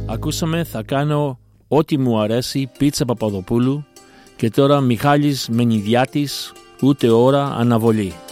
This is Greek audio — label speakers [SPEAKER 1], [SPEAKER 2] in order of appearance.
[SPEAKER 1] Ακούσαμε «Θα κάνω ό,τι μου αρέσει» Πίτσα Παπαδοπούλου και τώρα Μιχάλης Μενιδιάτης «Ούτε ώρα αναβολή».